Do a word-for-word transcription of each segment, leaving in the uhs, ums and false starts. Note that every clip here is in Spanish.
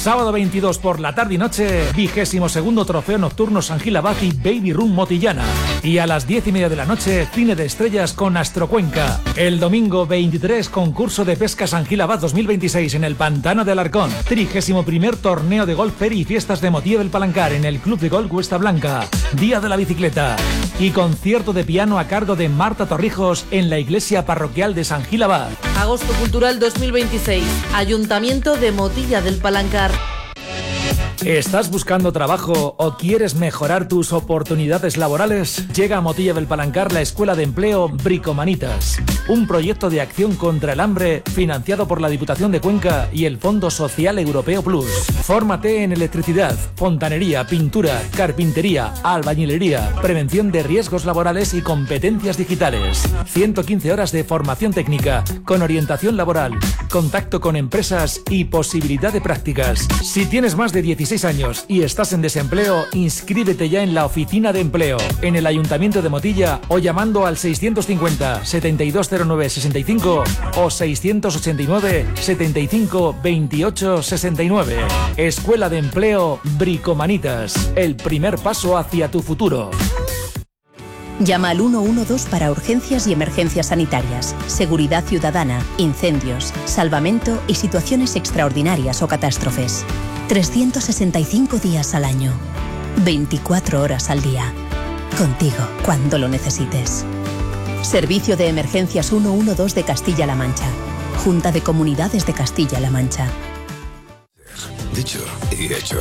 Sábado veintidós por la tarde y noche, vigésimo segundo Trofeo Nocturno San Gil Abad y Baby Room Motillana. Y a las diez y media de la noche, Cine de Estrellas con Astrocuenca. El domingo veintitrés, concurso de pesca San Gil Abad dos mil veintiséis en el Pantano de Alarcón. Trigésimo primer torneo de golf feria y fiestas de Motillo del Palancar en el Club de Golf Cuesta Blanca. Día de la bicicleta. Y concierto de piano a cargo de Marta Torrijos en la iglesia parroquial de San Gil Abad. Agosto Cultural dos mil veintiséis. Ayuntamiento de Motilla del Palancar. ¿Estás buscando trabajo o quieres mejorar tus oportunidades laborales? Llega a Motilla del Palancar la Escuela de Empleo Bricomanitas, un proyecto de acción contra el hambre financiado por la Diputación de Cuenca y el Fondo Social Europeo Plus. Fórmate en electricidad, fontanería, pintura, carpintería, albañilería, prevención de riesgos laborales y competencias digitales. ciento quince horas de formación técnica, con orientación laboral, contacto con empresas y posibilidad de prácticas. Si tienes más de dieciséis años y estás en desempleo, inscríbete ya en la oficina de empleo, en el Ayuntamiento de Motilla o llamando al seiscientos cincuenta, setenta y dos cero nueve sesenta y cinco o seiscientos ochenta y nueve, setenta y cinco, veintiocho sesenta y nueve. Escuela de Empleo Bricomanitas, el primer paso hacia tu futuro. Llama al uno uno dos para urgencias y emergencias sanitarias, seguridad ciudadana, incendios, salvamento y situaciones extraordinarias o catástrofes. trescientos sesenta y cinco días al año, veinticuatro horas al día. Contigo cuando lo necesites. Servicio de Emergencias ciento doce de Castilla-La Mancha. Junta de Comunidades de Castilla-La Mancha. Dicho y hecho.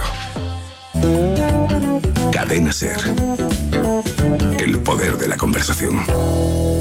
Cadena Ser. El poder de la conversación.